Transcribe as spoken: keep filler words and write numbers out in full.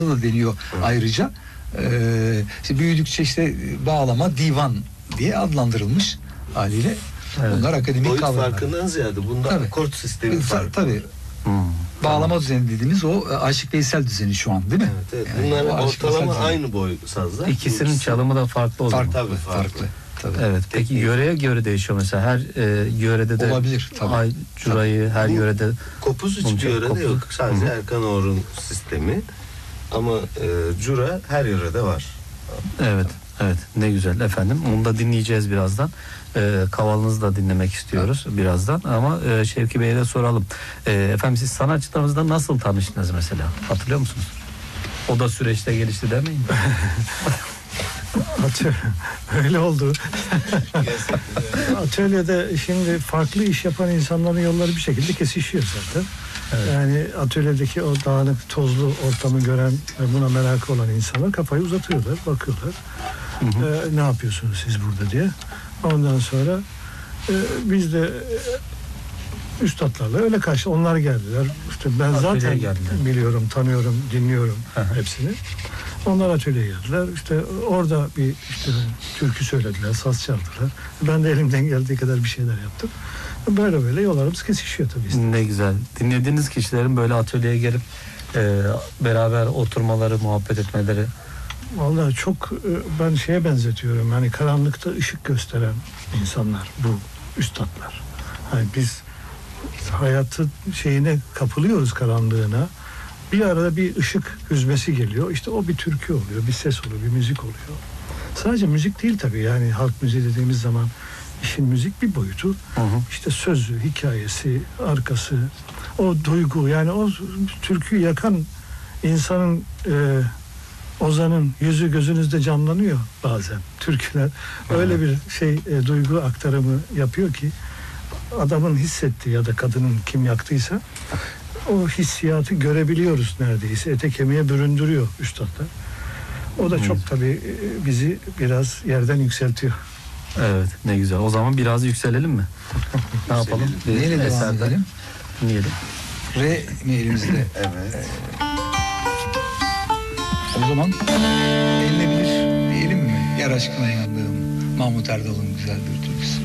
da deniyor Hı. ayrıca. Ee, işte büyüdükçe işte bağlama, divan diye adlandırılmış haliyle. Evet. Bunlar akademik boyut kavramlar. Farkından ziyade bunda tabii. Akort sistemi Ta, farkı. Tabii. Hmm. Bağlama tamam. düzeni dediğimiz o Aşık Veysel düzeni şu an değil mi? Evet, evet. Yani bunlar ortalama aynı boy sazlar. İkisinin İkisi... çalımı da farklı oluyor. Farklı, tabii, farklı. farklı. Tabii. Evet. Peki Teknik. yöreye göre değişiyor mesela. Her e, yörede de olabilir tabii. Ay curayı her bu, yörede kopuz hiçbir yörede kopuz. yok. Sadece Hı-hı. Erkan Oğur'un sistemi. Ama e, cura her yörede var. Evet. Evet. Ne güzel efendim. Onu da dinleyeceğiz birazdan. E, kavalınızı da dinlemek istiyoruz evet. birazdan. Ama e, Şevki Bey'e de soralım. E, efendim siz sanatçılarınızla nasıl tanıştınız mesela? Hatırlıyor musunuz? O da süreçte gelişti demeyin mi? Öyle oldu. Atölyede şimdi farklı iş yapan insanların yolları bir şekilde kesişiyor zaten. Evet. Yani atölyedeki o dağınık, tozlu ortamı gören ve buna merakı olan insanlar kafayı uzatıyorlar, bakıyorlar. Hı hı. Ee, ne yapıyorsunuz siz burada diye. Ondan sonra e, biz de e, üstadlarla öyle karşı onlar geldiler. İşte ben Atölyeye zaten geldiler. biliyorum, tanıyorum, dinliyorum hı hı. hepsini. Onlar atölyeye geldiler. İşte orada bir işte türkü söylediler, saz çaldılar. Ben de elimden geldiği kadar bir şeyler yaptım. Böyle böyle yollarımız kesişiyor tabii. Işte. Ne güzel. Dinlediğiniz kişilerin böyle atölyeye gelip e, beraber oturmaları, muhabbet etmeleri. Vallahi çok ben şeye benzetiyorum. Yani karanlıkta ışık gösteren insanlar bu üstadlar. Yani biz hayatın şeyine kapılıyoruz, karanlığına. Bir arada bir ışık hüzmesi geliyor. İşte o bir türkü oluyor, bir ses oluyor, bir müzik oluyor. Sadece müzik değil tabii. Yani halk müziği dediğimiz zaman işin müzik bir boyutu. Hı hı. İşte sözü, hikayesi, arkası, o duygu. Yani o türküyü yakan insanın, e, ozanın yüzü gözünüzde canlanıyor bazen. Türküler öyle hı. bir şey e, duygu aktarımı yapıyor ki adamın hissettiği ya da kadının kim yaktıysa o hissiyatı görebiliyoruz neredeyse. Ete kemiğe büründürüyor üstadlar. O da çok evet. tabii bizi biraz yerden yükseltiyor. Evet, ne güzel. O zaman biraz yükselelim mi? Ne yapalım? Neyle devam edelim? Dinleyelim. Re mi elimizde? Evet. O zaman elinebilir diyelim mi? Yar aşkına yandığım Mahmut Erdal'ın güzel bir türküsü.